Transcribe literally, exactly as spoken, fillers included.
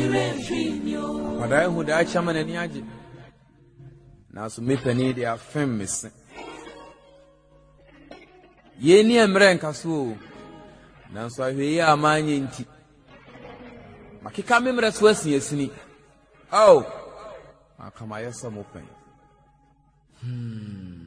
Pada hu da chama na ni age. Na so me pani de afem mese. Ye ni emre nka so. Na so ahwe yi amanye nti. Makika memre so asin asini. Oh. Akama yesa mo pen. Hmm.